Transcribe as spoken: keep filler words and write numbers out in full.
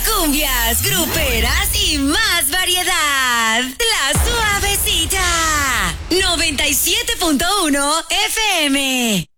Cumbias, gruperas y más variedad. La Suavecita. noventa y siete punto uno F M.